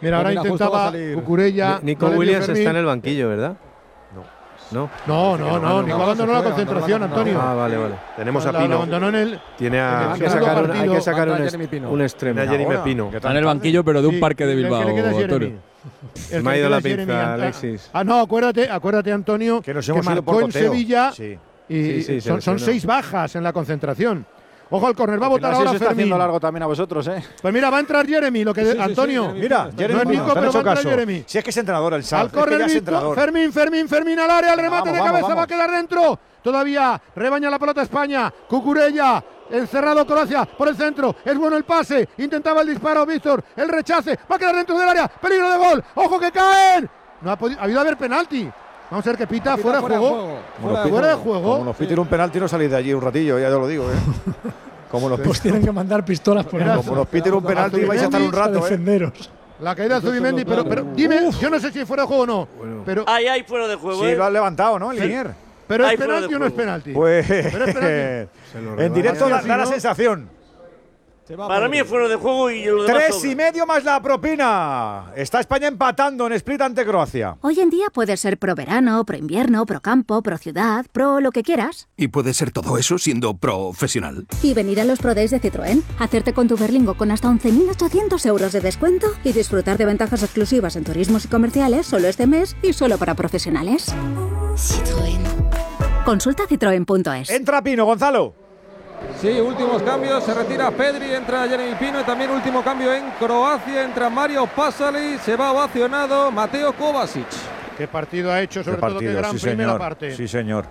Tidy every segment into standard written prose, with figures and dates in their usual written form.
Mira, ahora intentaba Cucurella. Nico Williams está en el banquillo, ¿verdad? No. No, Nico abandonó la concentración, Antonio. Ah, vale. Tenemos a Pino. Abandonó en el. Hay que sacar un extremo. Tiene a Jeremy Pino. Está en el banquillo, pero de un parque de Bilbao, Antonio. Me ha ido la pinza, Alexis. No, acuérdate, Antonio, que nos hemos que ido marcó por en coteo. Sevilla Sí. y son 6 bajas en la concentración. Ojo al córner, va a votar ahora se está Fermín. haciendo largo también a vosotros, ¿eh? Pues mira, va a entrar Jeremy, Antonio. Mira, Jeremy no es Nico, pero va a entrar Jeremy. Si es que es entrenador el Sal. Al córner, Fermín al área, el remate de cabeza, va a quedar dentro. Todavía rebaña la pelota España. Cucurella, encerrado Croacia por el centro. Es bueno el pase, intentaba el disparo Víctor. El rechace, va a quedar dentro del área. Peligro de gol, ojo que caen. No ha habido haber penalti. Vamos a ver que pita fuera de juego. Fuera de juego. Como nos piten un penalti no salís de allí un ratillo, ya te lo digo, Como nos Pues tienen que mandar pistolas por ahí. Como nos piten un penalti vais a estar un rato, defenderos. La caída de Zubimendi, pero dime, yo no sé si fuera de juego o no. Pero hay fuera de juego. Sí, lo has levantado, ¿no, Linier? ¿Pero es penalti o no es penalti? Pues ¿Pero es penalti? en directo da la sensación. Para mí es fuera de juego y lo demás 3,5 más la propina. Está España empatando en Split ante Croacia. Hoy en día puedes ser pro verano, pro invierno, pro campo, pro ciudad, pro lo que quieras. Y puedes ser todo eso siendo profesional. Y venir a los Pro Days de Citroën, hacerte con tu Berlingo con hasta 11.800 euros de descuento y disfrutar de ventajas exclusivas en turismos y comerciales solo este mes y solo para profesionales. Citroën. Consulta citroen.es. Entra Pino, Gonzalo. Sí, últimos cambios, se retira Pedri, entra Jeremy Pino y también último cambio en Croacia, entra Mario Pasalic, se va ovacionado Mateo Kovacic. ¿Qué partido ha hecho? Sobre todo qué gran primera parte. Sí, señor.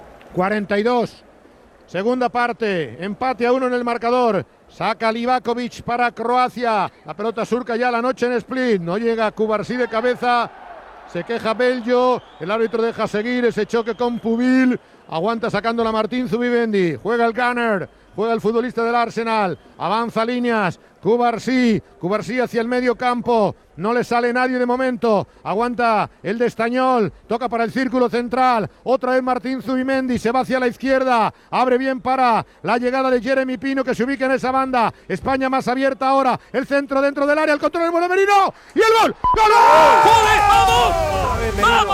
42. Segunda parte, empate a 1 en el marcador. Saca Livakovic para Croacia. La pelota surca ya la noche en Split. No llega Cubarsí de cabeza. Se queja Bello. El árbitro deja seguir ese choque con Pubil. Aguanta sacándola Martín Zubimendi. Juega el Gunner. Juega el futbolista del Arsenal. Avanza líneas. Cubarsí hacia el medio campo. No le sale nadie de momento. Aguanta el de Estañol. Toca para el círculo central. Otra vez Martín Zubimendi. Se va hacia la izquierda. Abre bien para la llegada de Jeremy Pino, que se ubica en esa banda. España más abierta ahora. El centro dentro del área. El control del bueno Merino. Y el gol. ¡Gol! ¡Joder! ¡Vamos!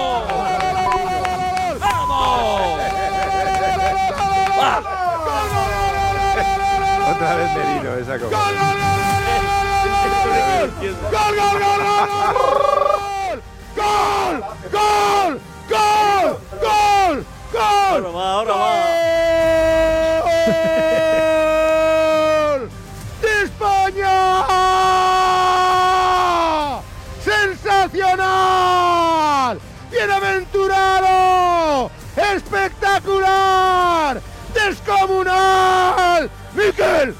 Otra vez Merino, esa cosa. ¡Gol! Ahora va. ¡Gol de España! ¡Sensacional! ¡Bienaventurado! ¡Espectacular! ¡Descomunal! ¡Miquel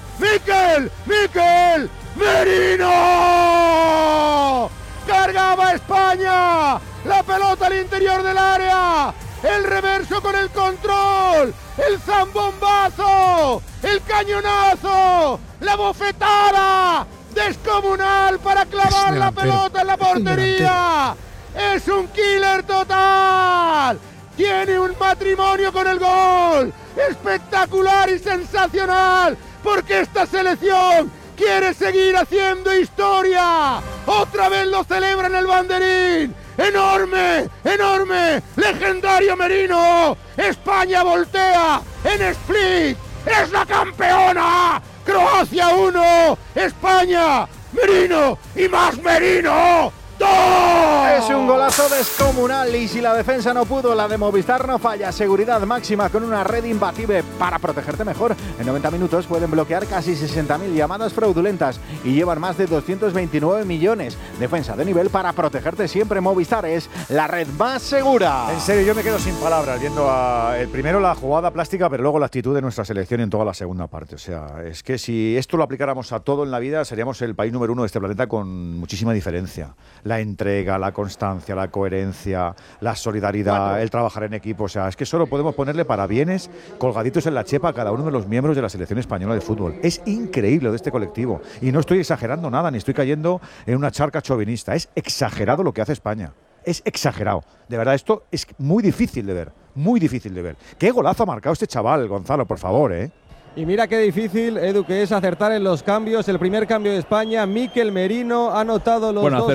Merino! ¡Cargaba España! ¡La pelota al interior del área! ¡El reverso con el control! ¡El zambombazo! ¡El cañonazo! ¡La bofetada! ¡Descomunal para clavar la pelota en la portería! ¡Es un killer total! ¡Tiene un matrimonio con el gol! ¡Espectacular y sensacional! Porque esta selección quiere seguir haciendo historia. Otra vez lo celebra en el banderín. ¡Enorme! ¡Legendario Merino! ¡España voltea en Split! ¡Es la campeona! ¡Croacia 1! ¡España! ¡Merino! ¡Y más Merino! Es un golazo descomunal y si la defensa no pudo, la de Movistar no falla. Seguridad máxima con una red imbatible para protegerte mejor. En 90 minutos pueden bloquear casi 60.000 llamadas fraudulentas y llevan más de 229 millones. Defensa de nivel para protegerte siempre. Movistar es la red más segura. En serio, yo me quedo sin palabras viendo primero la jugada plástica, pero luego la actitud de nuestra selección en toda la segunda parte. O sea, es que si esto lo aplicáramos a todo en la vida, seríamos el país número 1 de este planeta con muchísima diferencia. La entrega, la constancia, la coherencia, la solidaridad, el trabajar en equipo. O sea, es que solo podemos ponerle parabienes colgaditos en la chepa a cada uno de los miembros de la selección española de fútbol. Es increíble de este colectivo. Y no estoy exagerando nada, ni estoy cayendo en una charca chauvinista. Es exagerado lo que hace España. Es exagerado. De verdad, esto es muy difícil de ver. Muy difícil de ver. ¿Qué golazo ha marcado este chaval, Gonzalo, por favor, Y mira qué difícil, Edu, que es acertar en los cambios. El primer cambio de España, Miquel Merino ha anotado los dos.